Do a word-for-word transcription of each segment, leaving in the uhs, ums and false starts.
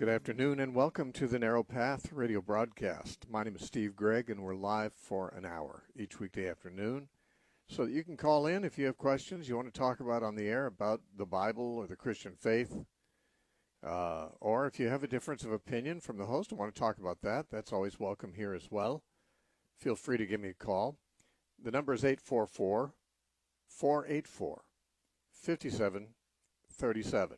Good afternoon and welcome to the Narrow Path radio broadcast. My name is Steve Gregg and we're live for an hour each weekday afternoon so that you can call in if you have questions you want to talk about on the air about the Bible or the Christian faith. Uh, or if you have a difference of opinion from the host and want to talk about that, that's always welcome here as well. Feel free to give me a call. The number is eight four four, four eight four, five seven three seven.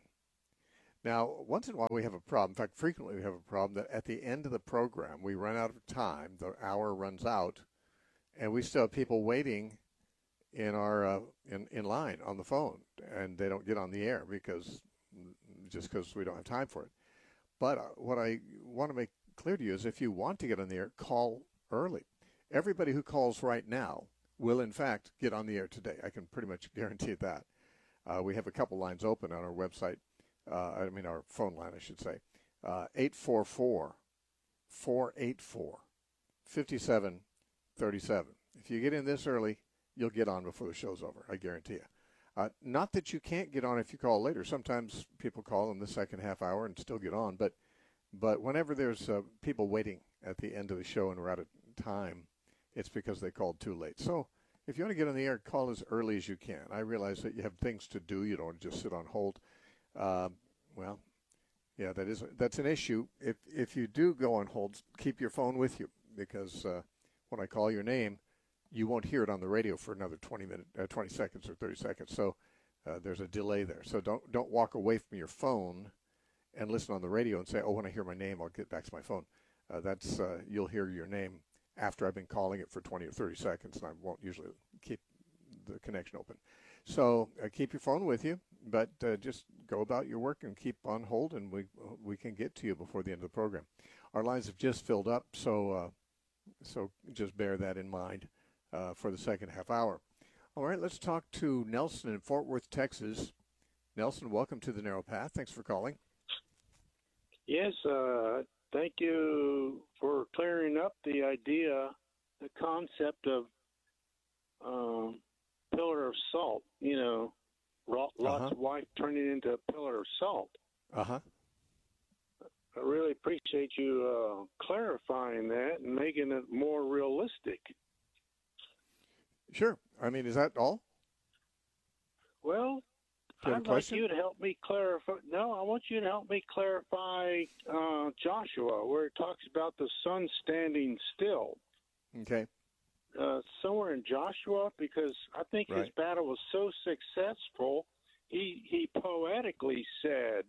Now, once in a while we have a problem. In fact, frequently we have a problem that at the end of the program we run out of time, the hour runs out, and we still have people waiting in our uh, in, in line on the phone, and they don't get on the air because just because we don't have time for it. But uh, what I want to make clear to you is if you want to get on the air, call early. Everybody who calls right now will, in fact, get on the air today. I can pretty much guarantee that. Uh, we have a couple lines open on our website. Uh, I mean, our phone line, I should say. Uh, eight four four, four eight four, five seven three seven. If you get in this early, you'll get on before the show's over, I guarantee you. Uh, not that you can't get on if you call later. Sometimes people call in the second half hour and still get on. But but whenever there's uh, people waiting at the end of the show and we're out of time, it's because they called too late. So if you want to get on the air, call as early as you can. I realize that you have things to do. You don't want to just sit on hold. Uh, well, yeah, that is that's an issue. If if you do go on hold, keep your phone with you because uh, when I call your name, you won't hear it on the radio for another twenty minutes, uh, twenty seconds or thirty seconds. So uh, there's a delay there. So don't don't walk away from your phone and listen on the radio and say, oh, when I hear my name, I'll get back to my phone. Uh, that's uh, you'll hear your name after I've been calling it for twenty or thirty seconds, and I won't usually keep the connection open. So uh, keep your phone with you, but uh, just go about your work and keep on hold, and we we can get to you before the end of the program. Our lines have just filled up, so uh, so just bear that in mind uh, for the second half hour. All right, let's talk to Nelson in Fort Worth, Texas. Nelson, welcome to the Narrow Path. Thanks for calling. Yes, uh, thank you for clearing up the idea, the concept of um, pillar of salt, you know, Lot's uh-huh. wife turning into a pillar of salt. Uh-huh. I really appreciate you uh, clarifying that and making it more realistic. Sure. I mean, is that all? Well, I'd like you to help me clarify. No, I want you to help me clarify uh, Joshua, where it talks about the sun standing still. Okay. Uh, somewhere in Joshua, because I think right. his battle was so successful, he he poetically said,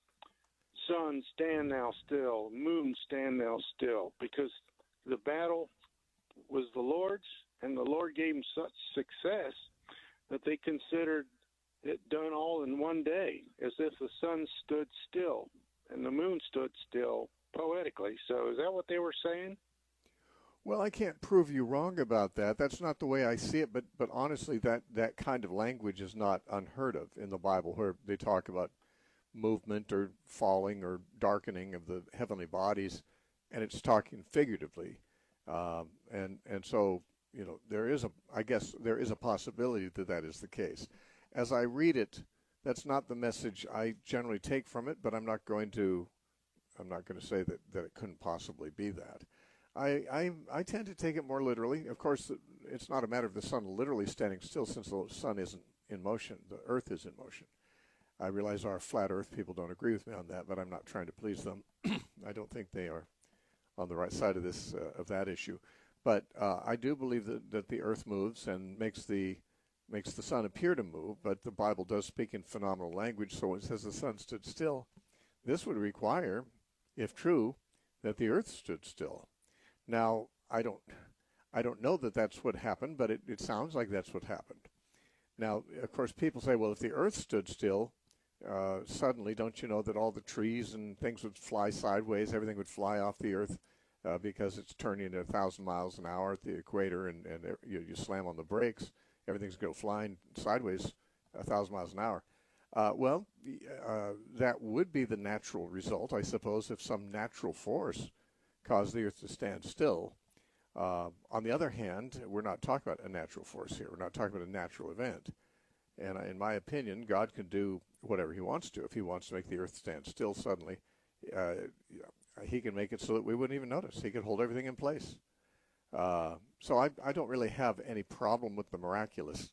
sun, stand thou still, moon, stand thou still, because the battle was the Lord's, and the Lord gave him such success that they considered it done all in one day, as if the sun stood still and the moon stood still poetically. So is that what they were saying? Well, I can't prove you wrong about that. That's not the way I see it, but but honestly, that, that kind of language is not unheard of in the Bible, where they talk about movement or falling or darkening of the heavenly bodies, and it's talking figuratively. Um, and and so, you know, there is a, I guess there is a possibility that that is the case. As I read it, that's not the message I generally take from it, but I'm not going to, I'm not going to say that, that it couldn't possibly be that. I, I I tend to take it more literally. Of course, it's not a matter of the sun literally standing still, since the sun isn't in motion. The earth is in motion. I realize our flat earth people don't agree with me on that, but I'm not trying to please them. I don't think they are on the right side of this uh, of that issue. But uh, I do believe that, that the earth moves and makes the makes the sun appear to move, but the Bible does speak in phenomenal language, so it says the sun stood still. This would require, if true, that the earth stood still. Now, I don't I don't know that that's what happened, but it, it sounds like that's what happened. Now, of course, people say, well, if the earth stood still, uh, suddenly, don't you know that all the trees and things would fly sideways, everything would fly off the earth uh, because it's turning at one thousand miles an hour at the equator, and, and you, you slam on the brakes, everything's going to go flying sideways one thousand miles an hour. Uh, well, uh, that would be the natural result, I suppose, if some natural force caused the earth to stand still. Uh, on the other hand, we're not talking about a natural force here. We're not talking about a natural event. And in my opinion, God can do whatever he wants to. If he wants to make the earth stand still suddenly, uh, he can make it so that we wouldn't even notice. He could hold everything in place. Uh, so I, I don't really have any problem with the miraculous.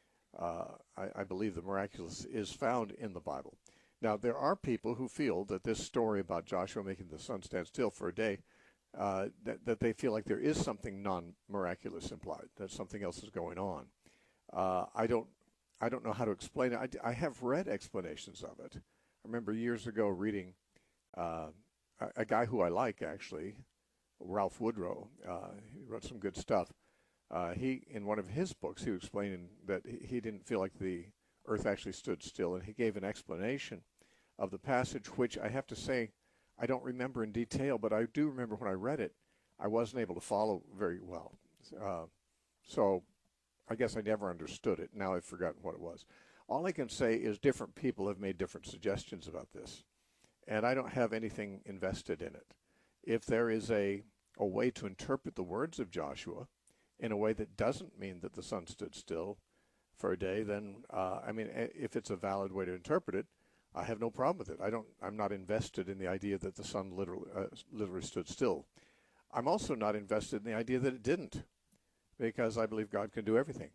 Uh, I, I believe the miraculous is found in the Bible. Now, there are people who feel that this story about Joshua making the sun stand still for a day, uh, that, that they feel like there is something non-miraculous implied, that something else is going on. Uh, I don't I don't know how to explain it. I, I have read explanations of it. I remember years ago reading uh, a, a guy who I like, actually, Ralph Woodrow. Uh, he wrote some good stuff. Uh, he, in one of his books, he was explaining that he, he didn't feel like the earth actually stood still, and he gave an explanation of the passage, which I have to say I don't remember in detail, but I do remember when I read it, I wasn't able to follow very well. Uh, so I guess I never understood it. Now I've forgotten what it was. All I can say is different people have made different suggestions about this, and I don't have anything invested in it. If there is a, a way to interpret the words of Joshua in a way that doesn't mean that the sun stood still for a day, then, uh, I mean, if it's a valid way to interpret it, I have no problem with it. I don't, I'm not invested in the idea that the sun literally, uh, literally stood still. I'm also not invested in the idea that it didn't, because I believe God can do everything.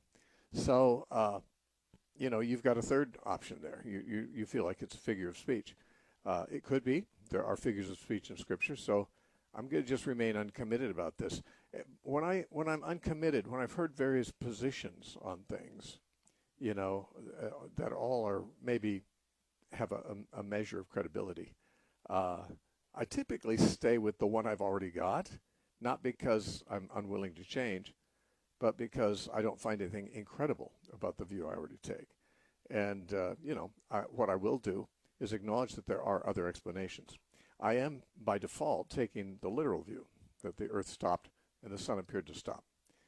So, uh, you know, you've got a third option there. You, you, you feel like it's a figure of speech. Uh, it could be. There are figures of speech in Scripture, so I'm going to just remain uncommitted about this. When, I, when I'm uncommitted, when I've heard various positions on things, you know, uh, that all are maybe have a, a measure of credibility, uh, I typically stay with the one I've already got, not because I'm unwilling to change, but because I don't find anything incredible about the view I already take. And, uh, you know, I, what I will do is acknowledge that there are other explanations. I am, by default, taking the literal view, that the earth stopped and the sun appeared to stop.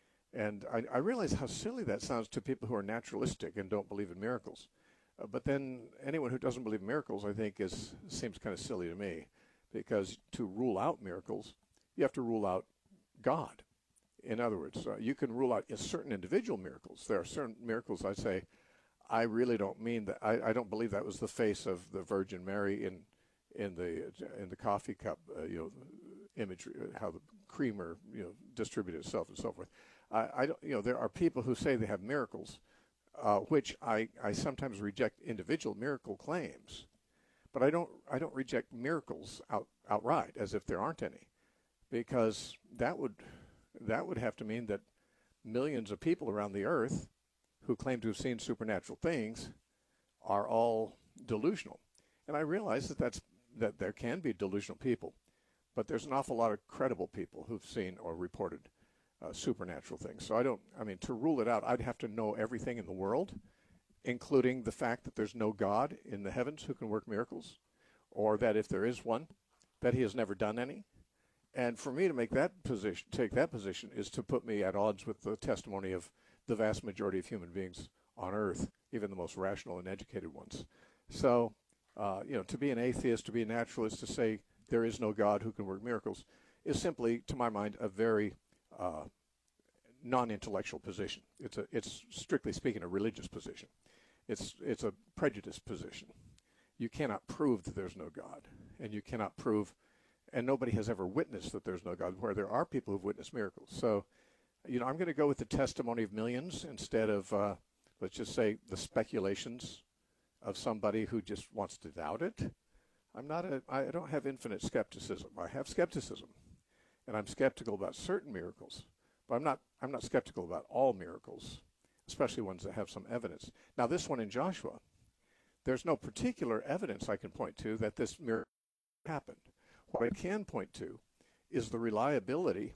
And I, I realize how silly that sounds to people who are naturalistic and don't believe in miracles. Uh, but then anyone who doesn't believe in miracles, I think, is seems kind of silly to me, because to rule out miracles, you have to rule out God. In other words, uh, you can rule out certain individual miracles. There are certain miracles I say, I really don't mean that. I, I don't believe that was the face of the Virgin Mary in in the in the coffee cup, uh, you know, imagery, how the creamer, you know, distributed itself and so forth. I, I don't, you know, there are people who say they have miracles, uh, which I, I sometimes reject individual miracle claims, but I don't I don't reject miracles out, outright as if there aren't any, because that would that would have to mean that millions of people around the earth who claim to have seen supernatural things are all delusional. And I realize that that's that there can be delusional people, but there's an awful lot of credible people who've seen or reported uh, supernatural things. So I don't, I mean, to rule it out, I'd have to know everything in the world, including the fact that there's no God in the heavens who can work miracles, or that if there is one, that he has never done any. And for me to make that position, take that position, is to put me at odds with the testimony of the vast majority of human beings on earth, even the most rational and educated ones. So, uh, you know, to be an atheist, to be a naturalist, to say there is no God who can work miracles, is simply, to my mind, a very uh, non-intellectual position. It's a, it's strictly speaking, a religious position. It's, it's a prejudiced position. You cannot prove that there's no God, and you cannot prove, and nobody has ever witnessed that there's no God, where there are people who've witnessed miracles. So, you know, I'm going to go with the testimony of millions instead of, uh, let's just say, the speculations of somebody who just wants to doubt it. I'm not a, I don't have infinite skepticism. I have skepticism, and I'm skeptical about certain miracles, but I'm not, I'm not skeptical about all miracles, especially ones that have some evidence. Now, this one in Joshua, there's no particular evidence I can point to that this miracle happened. What I can point to is the reliability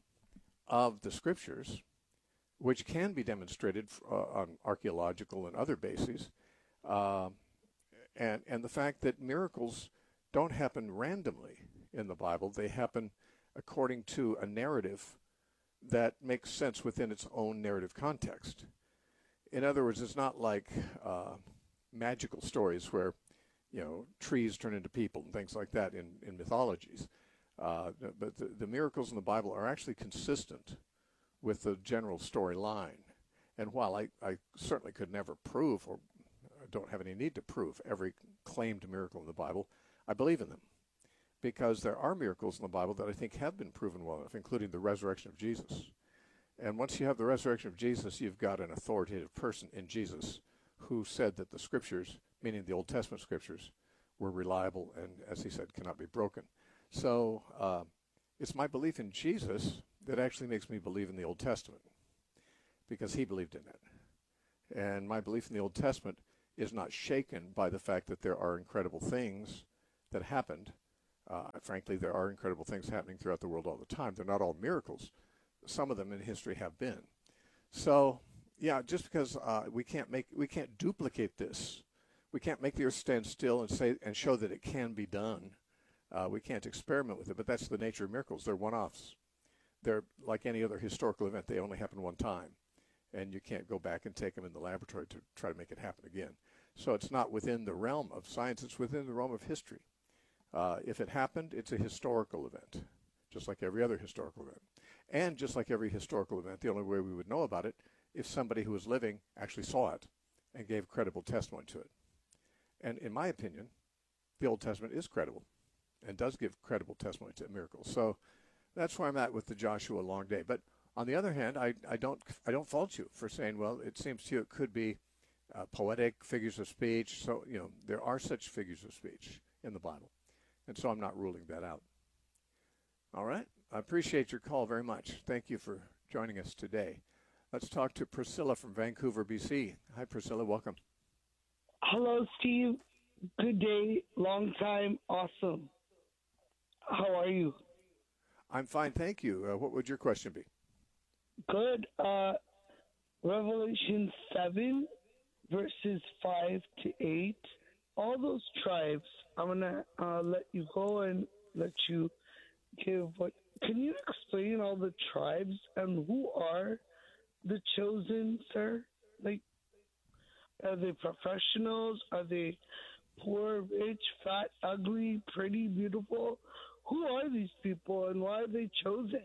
of the Scriptures, which can be demonstrated uh, on archaeological and other bases, uh, and, and the fact that miracles don't happen randomly in the Bible. They happen according to a narrative that makes sense within its own narrative context. In other words, it's not like uh, magical stories where, you know, trees turn into people and things like that in, in mythologies. Uh, but the, the miracles in the Bible are actually consistent with the general storyline. And while I, I certainly could never prove, or don't have any need to prove, every claimed miracle in the Bible, I believe in them because there are miracles in the Bible that I think have been proven well enough, including the resurrection of Jesus. And once you have the resurrection of Jesus, you've got an authoritative person in Jesus who said that the Scriptures, meaning the Old Testament Scriptures, were reliable and, as he said, cannot be broken. So uh, it's my belief in Jesus that actually makes me believe in the Old Testament, because he believed in it. And my belief in the Old Testament is not shaken by the fact that there are incredible things that happened. Uh, frankly, there are incredible things happening throughout the world all the time. They're not all miracles. Some of them in history have been. So, yeah, just because uh, we can't make, we can't duplicate this. We can't make the earth stand still and say and show that it can be done. Uh, we can't experiment with it, but that's the nature of miracles. They're one-offs. They're like any other historical event. They only happen one time, and you can't go back and take them in the laboratory to try to make it happen again. So it's not within the realm of science. It's within the realm of history. Uh, if it happened, it's a historical event, just like every other historical event. And just like every historical event, the only way we would know about it if somebody who was living actually saw it and gave credible testimony to it. And in my opinion, the Old Testament is credible and does give credible testimony to miracles. So that's where I'm at with the Joshua long day. But on the other hand, I, I don't I don't fault you for saying, well, it seems to you it could be uh, poetic figures of speech. So, you know, there are such figures of speech in the Bible. And so I'm not ruling that out. All right. I appreciate your call very much. Thank you for joining us today. Let's talk to Priscilla from Vancouver, B C. Hi, Priscilla. Welcome. Hello, Steve. Good day. Long time. Awesome. How are you? I'm fine, thank you. Uh, what would your question be? Good. Uh, Revelation seven, verses five to eight. All those tribes, I'm going to uh, let you go and let you give what. Can you explain all the tribes and who are the chosen, sir? Like, are they professionals? Are they poor, rich, fat, ugly, pretty, beautiful? Who are these people and why are they chosen?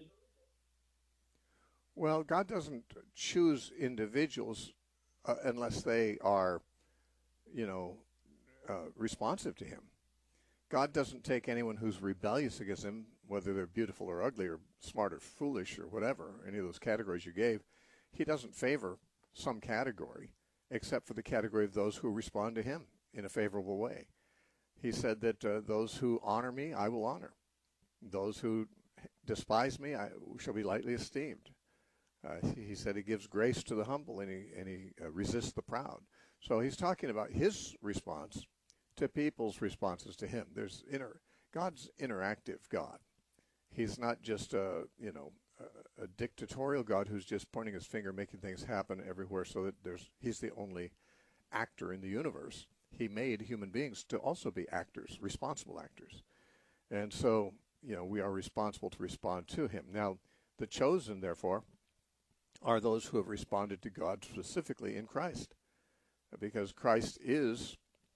Well, God doesn't choose individuals uh, unless they are, you know, uh, responsive to him. God doesn't take anyone who's rebellious against him, whether they're beautiful or ugly or smart or foolish or whatever, any of those categories you gave. He doesn't favor some category except for the category of those who respond to him in a favorable way. He said that uh, those who honor me, I will honor. Those who despise me, I shall be lightly esteemed. Uh, he said he gives grace to the humble and he, and he uh, resists the proud. So he's talking about his response to people's responses to him. There's inter, God's interactive God. He's not just a, you know, a, a dictatorial God who's just pointing his finger, making things happen everywhere so that there's he's the only actor in the universe. He made human beings to also be actors, responsible actors. And so, you know, we are responsible to respond to him. Now, the chosen, therefore, are those who have responded to God specifically in Christ, because Christ is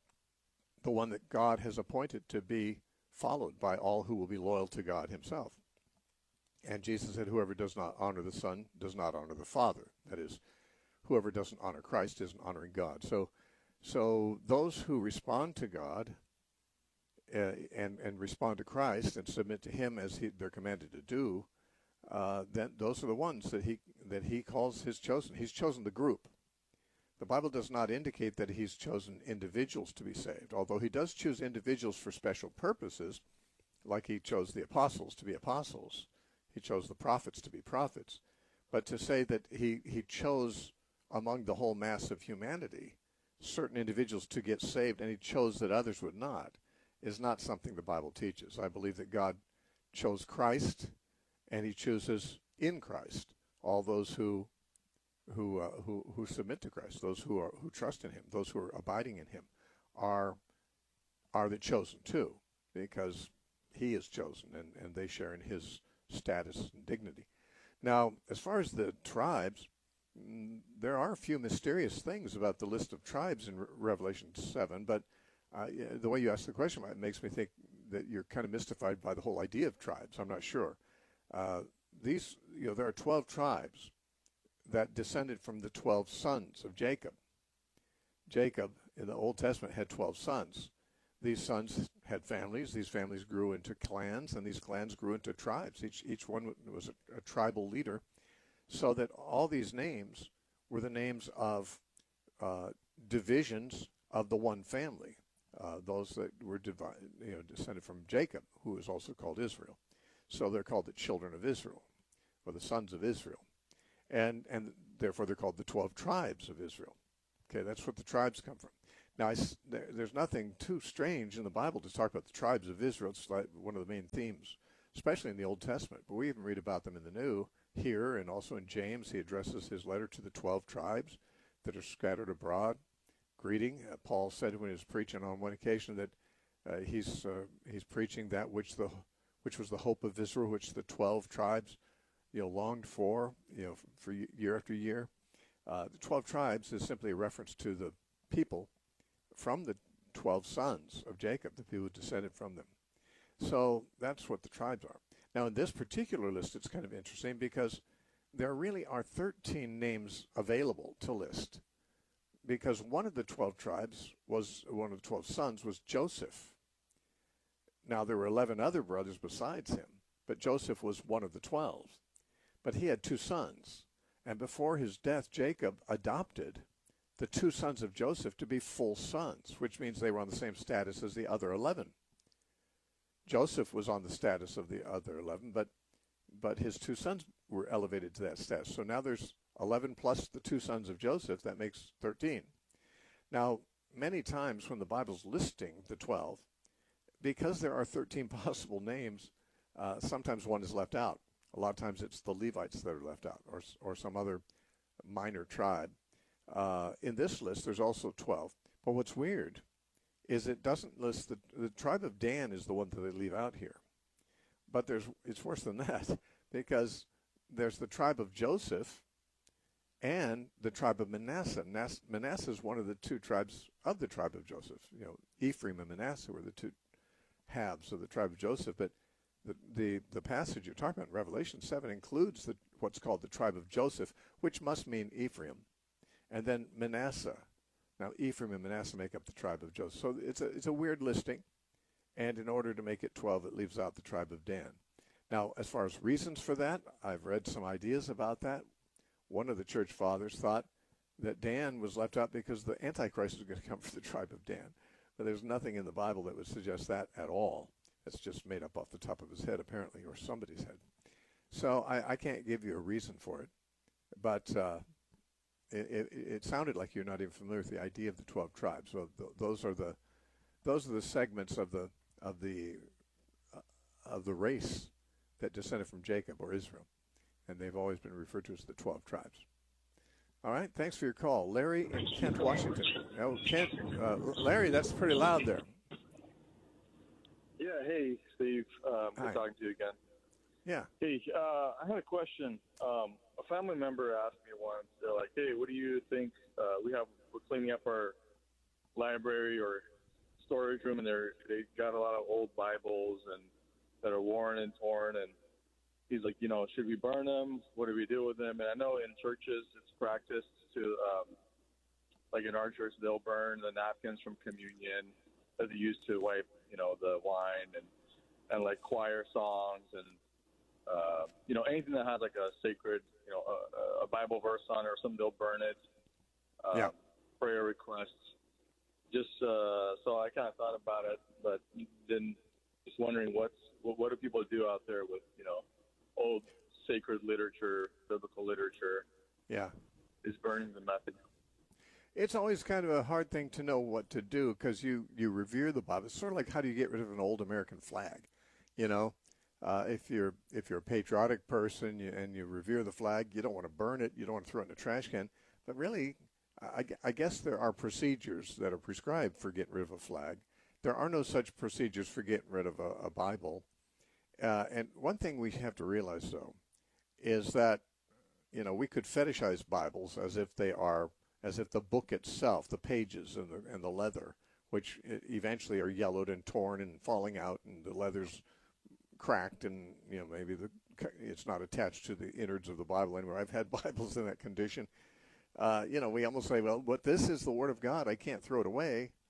the one that God has appointed to be followed by all who will be loyal to God himself. And Jesus said, whoever does not honor the Son does not honor the Father. That is, whoever doesn't honor Christ isn't honoring God. So so those who respond to God uh, and, and respond to Christ and submit to him as he, they're commanded to do, uh, then those are the ones that he that he calls his chosen. He's chosen the group. The Bible does not indicate that he's chosen individuals to be saved, although he does choose individuals for special purposes, like he chose the apostles to be apostles. He chose the prophets to be prophets. But to say that he, he chose among the whole mass of humanity certain individuals to get saved and he chose that others would not is not something the Bible teaches. I believe that God chose Christ and he chooses in Christ all those who who uh, who who submit to Christ, those who are who trust in him, those who are abiding in him are are the chosen too, because he is chosen and, and they share in his status and dignity. Now, as far as the tribes, mm, there are a few mysterious things about the list of tribes in Re- Revelation seven, but uh, the way you ask the question it makes me think that you're kind of mystified by the whole idea of tribes. I'm not sure. Uh, these, you know, there are twelve tribes that descended from the twelve sons of Jacob. Jacob in the Old Testament had twelve sons. these sons had families. These families grew into clans, and these clans grew into tribes. Each each one was a, a tribal leader, so that all these names were the names of uh, divisions of the one family. Uh, those that were divi- you know, descended from Jacob, who is also called Israel. So they're called the children of Israel, or the sons of Israel. And and therefore they're called the twelve tribes of Israel. Okay, that's what the tribes come from. Now, I, there, there's nothing too strange in the Bible to talk about the tribes of Israel. It's like one of the main themes, especially in the Old Testament. But we even read about them in the New here, and also in James. He addresses his letter to the twelve tribes that are scattered abroad. Greeting. Uh, Paul said when he was preaching on one occasion that uh, he's uh, he's preaching that which the which was the hope of Israel, which the twelve tribes, you know, longed for, you know, for year after year. Uh, the twelve tribes is simply a reference to the people from the twelve sons of Jacob, the people who descended from them. So that's what the tribes are. Now, in this particular list, it's kind of interesting because there really are thirteen names available to list, because one of the twelve tribes was, one of the twelve sons was Joseph. Now, there were eleven other brothers besides him, but Joseph was one of the twelve. But he had two sons, and before his death, Jacob adopted the two sons of Joseph to be full sons, which means they were on the same status as the other eleven. Joseph was on the status of the other eleven, but but his two sons were elevated to that status. So now there's eleven plus the two sons of Joseph. That makes thirteen. Now, many times when the Bible's listing the twelve, because there are thirteen possible names, uh, sometimes one is left out. A lot of times it's the Levites that are left out, or or some other minor tribe. Uh, in this list, there's also twelve. But what's weird is it doesn't list the the tribe of Dan is the one that they leave out here. But there's it's worse than that, because there's the tribe of Joseph and the tribe of Manasseh. Manasseh is one of the two tribes of the tribe of Joseph. You know, Ephraim and Manasseh were the two halves of the tribe of Joseph. But the the, the passage you're talking about in Revelation seven includes the, what's called the tribe of Joseph, which must mean Ephraim, and then Manasseh. Now, Ephraim and Manasseh make up the tribe of Joseph. So it's a it's a weird listing, and in order to make it twelve, it leaves out the tribe of Dan. Now, as far as reasons for that, I've read some ideas about that. One of the church fathers thought that Dan was left out because the Antichrist was going to come from the tribe of Dan. But there's nothing in the Bible that would suggest that at all. It's just made up off the top of his head, apparently, or somebody's head. So I, I can't give you a reason for it. But uh, it, it, it sounded like you're not even familiar with the idea of the twelve tribes. So th- those are the those are the segments of the of the uh, of the race that descended from Jacob or Israel, and they've always been referred to as the twelve tribes. All right, thanks for your call, Larry in Kent, Washington. Oh, Kent, uh, Larry, that's pretty loud there. Yeah, hey, Steve. Um, good talking to you again. Yeah. Hey, uh, I had a question. Um, a family member asked me once, they're like, hey, what do you think? Uh, we have, we're cleaning up our library or storage room, and they're, they got a lot of old Bibles and that are worn and torn, and he's like, you know, should we burn them? What do we do with them? And I know in churches it's practiced to, um, like in our church, they'll burn the napkins from communion that they use to wipe, you know, the wine, and, and like choir songs, and, uh, you know, anything that has like a sacred, you know, a, a Bible verse on it or something, they'll burn it. Um, yeah. Prayer requests. Just, uh, so I kind of thought about it, but then just wondering what's, what, what do people do out there with, you know, old sacred literature, biblical literature? Yeah. Is burning the method? It's always kind of a hard thing to know what to do, because you, you revere the Bible. It's sort of like, how do you get rid of an old American flag? You know, uh, if you're if you're a patriotic person you, and you revere the flag, you don't want to burn it. You don't want to throw it in a trash can. But really, I, I guess there are procedures that are prescribed for getting rid of a flag. There are no such procedures for getting rid of a, a Bible. Uh, and one thing we have to realize, though, is that, you know, we could fetishize Bibles as if they are, as if the book itself, the pages and the, and the leather, which eventually are yellowed and torn and falling out, and the leather's cracked, and, you know, maybe the it's not attached to the innards of the Bible anymore. I've had Bibles in that condition. Uh, you know, we almost say, well, but this is the Word of God. I can't throw it away.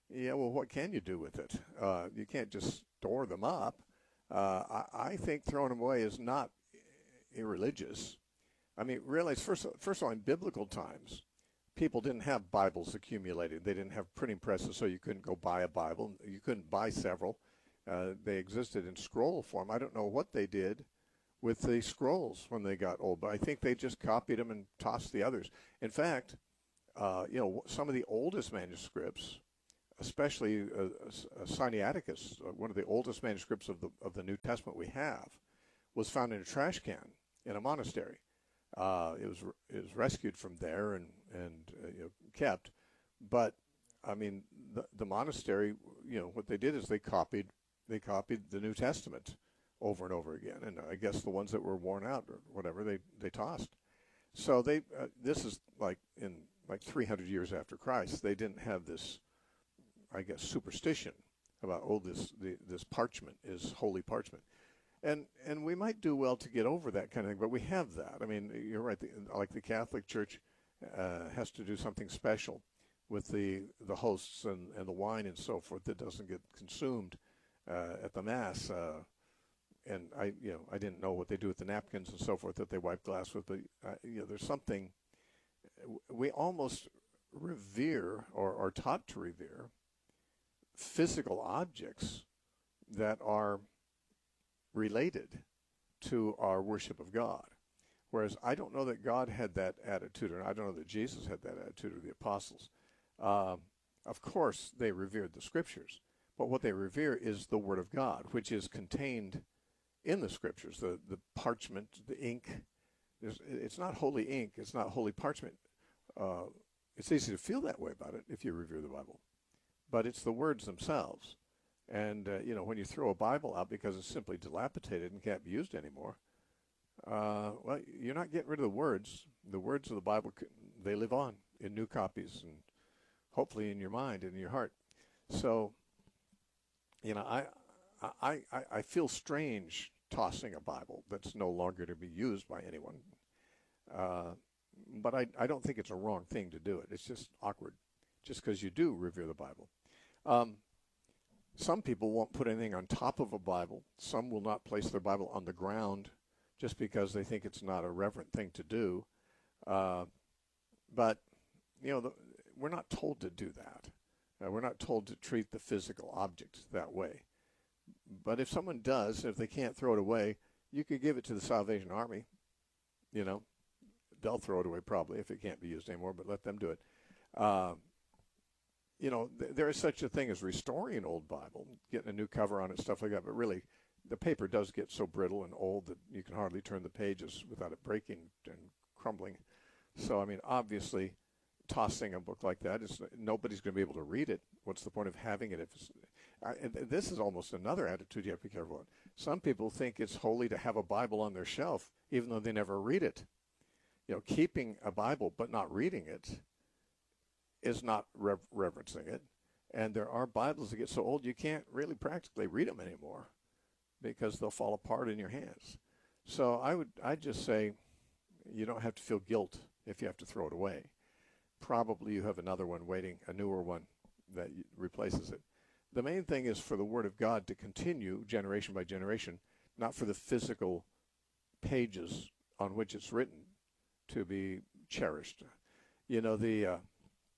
Yeah, well, what can you do with it? Uh, you can't just store them up. Uh, I, I think throwing them away is not irreligious. I mean, realize, first, first of all, in biblical times, people didn't have Bibles accumulated. They didn't have printing presses, so you couldn't go buy a Bible. You couldn't buy several. Uh, they existed in scroll form. I don't know what they did with the scrolls when they got old, but I think they just copied them and tossed the others. In fact, uh, you know, some of the oldest manuscripts, especially uh, uh, Sinaiticus, uh, one of the oldest manuscripts of the of the New Testament we have, was found in a trash can in a monastery. Uh, it was it was rescued from there and and uh, you know, kept, but I mean the the monastery, you know, what they did is they copied they copied the New Testament over and over again, and I guess the ones that were worn out or whatever they they tossed. So they uh, this is like in like three hundred years after Christ. They didn't have this, I guess, superstition about, oh, this the, this parchment is holy parchment. And and we might do well to get over that kind of thing, but we have that. I mean, you're right. The, like the Catholic Church uh, has to do something special with the the hosts and, and the wine and so forth that doesn't get consumed uh, at the Mass. Uh, and I, you know, I didn't know what they do with the napkins and so forth that they wipe glass with. But uh, you know, there's something we almost revere or are taught to revere physical objects that are related to our worship of God. Whereas I don't know that God had that attitude, or I don't know that Jesus had that attitude, or the apostles. Uh, of course, they revered the Scriptures, but what they revere is the Word of God, which is contained in the Scriptures, the, the parchment, the ink. There's, it's not holy ink, it's not holy parchment. Uh, it's easy to feel that way about it if you revere the Bible, but it's the words themselves. And, uh, you know, when you throw a Bible out because it's simply dilapidated and can't be used anymore, uh, well, you're not getting rid of the words. The words of the Bible, they live on in new copies and hopefully in your mind and in your heart. So, you know, I, I, I, I feel strange tossing a Bible that's no longer to be used by anyone. Uh, but I, I don't think it's a wrong thing to do it. It's just awkward, just because you do revere the Bible. Um, Some people won't put anything on top of a Bible. Some will not place their Bible on the ground just because they think it's not a reverent thing to do. Uh, but, you know, the, we're not told to do that. Uh, we're not told to treat the physical object that way. But if someone does, if they can't throw it away, you could give it to the Salvation Army. You know, they'll throw it away probably if it can't be used anymore, but let them do it. Uh, You know, th- there is such a thing as restoring an old Bible, getting a new cover on it, stuff like that. But really, the paper does get so brittle and old that you can hardly turn the pages without it breaking and crumbling. So, I mean, obviously, tossing a book like that is nobody's going to be able to read it. What's the point of having it if it's? I, and this is almost another attitude you have to be careful of. Some people think it's holy to have a Bible on their shelf, even though they never read it. You know, keeping a Bible but not reading it is not rev- reverencing it. And there are Bibles that get so old you can't really practically read them anymore because they'll fall apart in your hands. So I would I'd just say you don't have to feel guilt if you have to throw it away. Probably you have another one waiting, a newer one that replaces it. The main thing is for the Word of God to continue generation by generation, not for the physical pages on which it's written to be cherished. You know, the uh,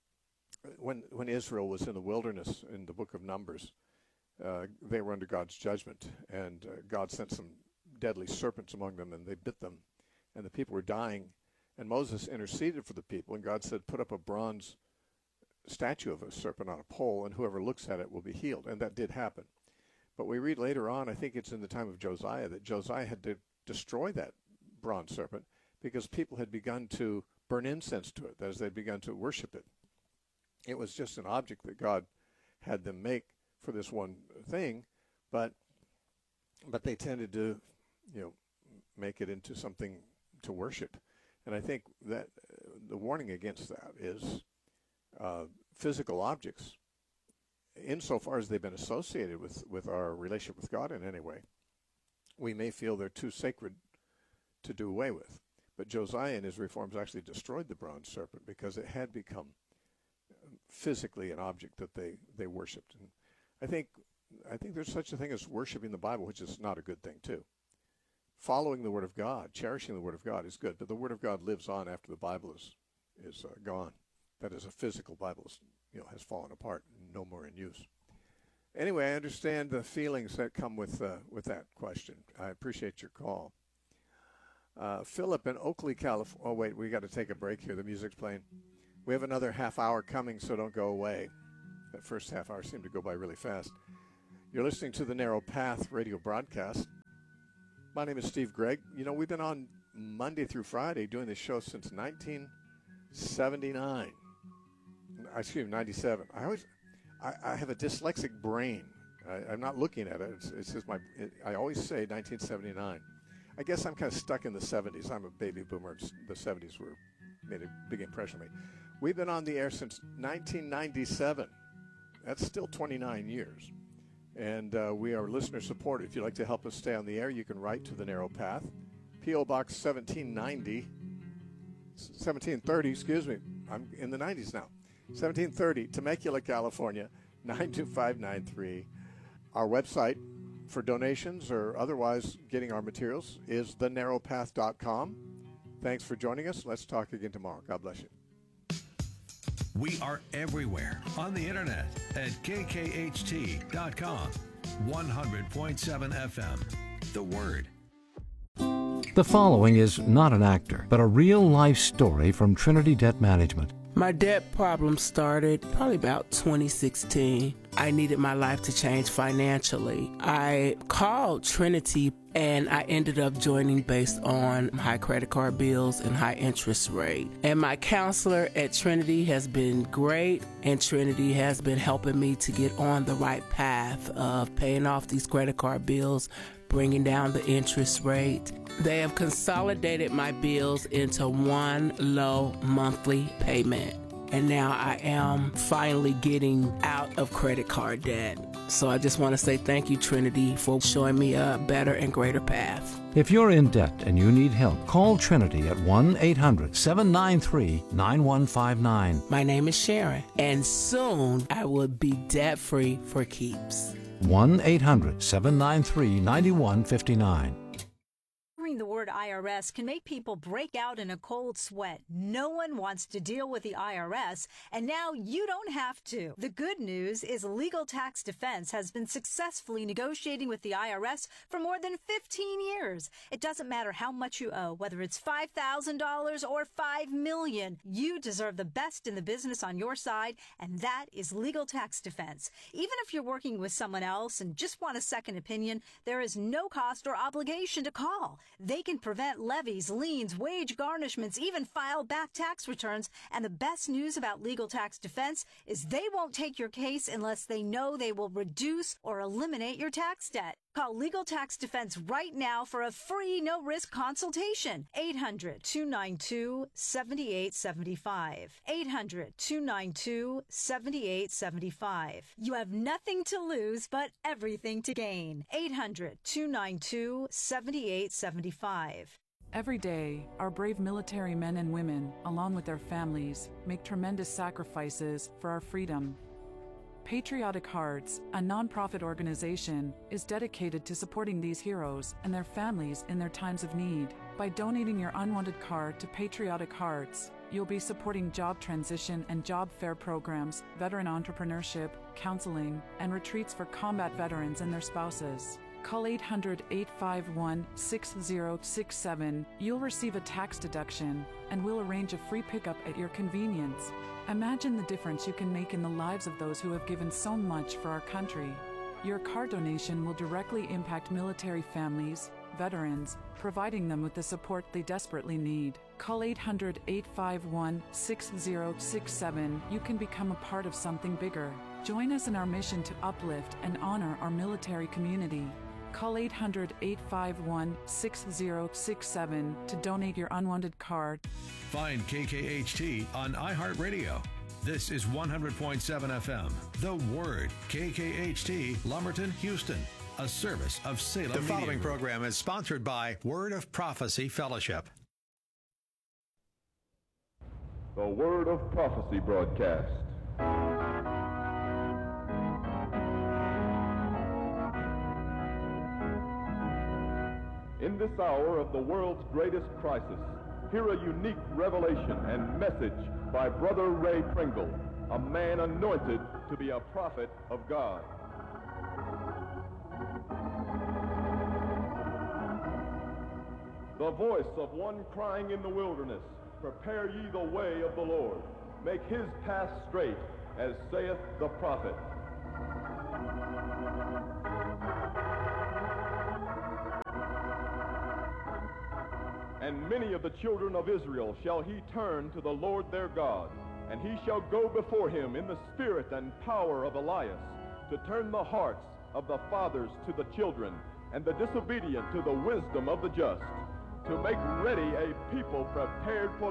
When when Israel was in the wilderness in the book of Numbers, uh, they were under God's judgment, and uh, God sent some deadly serpents among them, and they bit them, and the people were dying. And Moses interceded for the people, and God said, put up a bronze statue of a serpent on a pole, and whoever looks at it will be healed. And that did happen. But we read later on, I think it's in the time of Josiah, that Josiah had to destroy that bronze serpent because people had begun to burn incense to it, that is, they'd begun to worship it. It was just an object that God had them make for this one thing, but but they tended to, you know, make it into something to worship. And I think that uh, the warning against that is uh, physical objects, insofar as they've been associated with, with our relationship with God in any way, we may feel they're too sacred to do away with. But Josiah in his reforms actually destroyed the bronze serpent because it had become physically an object that they, they worshipped. And I think I think there's such a thing as worshiping the Bible, which is not a good thing too. Following the Word of God, cherishing the Word of God is good, but the Word of God lives on after the Bible is is uh, gone. That is, a physical Bible is, you know, has fallen apart, and no more in use. Anyway, I understand the feelings that come with uh, with that question. I appreciate your call. Uh, Philip in Oakley, California. Oh, wait, we got to take a break here. The music's playing. We have another half hour coming, so don't go away. That first half hour seemed to go by really fast. You're listening to the Narrow Path radio broadcast. My name is Steve Gregg. You know, we've been on Monday through Friday doing this show since nineteen seventy-nine. Excuse me, ninety-seven. I always, I, I have a dyslexic brain. I, I'm not looking at it. It's, it's just my. It, I always say nineteen seventy-nine. I guess I'm kind of stuck in the seventies. I'm a baby boomer. The seventies were made a big impression on me. We've been on the air since nineteen ninety-seven. That's still twenty-nine years. And uh, we are listener supported. If you'd like to help us stay on the air, you can write to the Narrow Path, P O Box seventeen ninety, seventeen thirty, excuse me. I'm in the nineties now. seventeen thirty, Temecula, California, nine two five nine three. Our website for donations or otherwise getting our materials is the narrow path dot com. Thanks for joining us. Let's talk again tomorrow. God bless you. We are everywhere on the internet at K K H T dot com. one hundred point seven F M. The Word. The following is not an actor, but a real-life story from Trinity Debt Management. My debt problem started probably about twenty sixteen. I needed my life to change financially. I called Trinity and I ended up joining based on high credit card bills and high interest rate. And my counselor at Trinity has been great, and Trinity has been helping me to get on the right path of paying off these credit card bills, bringing down the interest rate. They have consolidated my bills into one low monthly payment. And now I am finally getting out of credit card debt. So I just want to say thank you, Trinity, for showing me a better and greater path. If you're in debt and you need help, call Trinity at one eight hundred seven nine three nine one five nine. My name is Sharon, and soon I will be debt-free for keeps. one eight hundred seven nine three nine one five nine. The word I R S can make people break out in a cold sweat. No one wants to deal with the I R S, and now you don't have to. The good news is Legal Tax Defense has been successfully negotiating with the I R S for more than fifteen years. It doesn't matter how much you owe, whether it's five thousand dollars or five million dollars. You deserve the best in the business on your side, and that is Legal Tax Defense. Even if you're working with someone else and just want a second opinion, there is no cost or obligation to call. They can prevent levies, liens, wage garnishments, even file back tax returns. And the best news about Legal Tax Defense is they won't take your case unless they know they will reduce or eliminate your tax debt. Call Legal Tax Defense right now for a free, no-risk consultation. eight hundred two nine two seven eight seven five. eight hundred two nine two seven eight seven five. You have nothing to lose but everything to gain. eight hundred two nine two seven eight seven five. Every day, our brave military men and women, along with their families, make tremendous sacrifices for our freedom. Patriotic Hearts, a nonprofit organization, is dedicated to supporting these heroes and their families in their times of need. By donating your unwanted card to Patriotic Hearts, you'll be supporting job transition and job fair programs, veteran entrepreneurship, counseling, and retreats for combat veterans and their spouses. Call eight hundred eight five one six zero six seven. You'll receive a tax deduction, and we'll arrange a free pickup at your convenience. Imagine the difference you can make in the lives of those who have given so much for our country. Your card donation will directly impact military families, veterans, providing them with the support they desperately need. Call eight hundred eight five one six zero six seven. You can become a part of something bigger. Join us in our mission to uplift and honor our military community. Call eight hundred eight five one six zero six seven to donate your unwanted card. Find K K H T on iHeartRadio. This is one hundred point seven F M. The Word. K K H T, Lumberton, Houston. A service of Salem The Media following Group. program is sponsored by Word of Prophecy Fellowship. The Word of Prophecy broadcast In this hour of the world's greatest crisis, hear a unique revelation and message by Brother Ray Pringle, a man anointed to be a prophet of God. The voice of one crying in the wilderness, prepare ye the way of the Lord. Make his path straight, as saith the prophet. And many of the children of Israel shall he turn to the Lord their God, and he shall go before him in the spirit and power of Elias, to turn the hearts of the fathers to the children, and the disobedient to the wisdom of the just, to make ready a people prepared for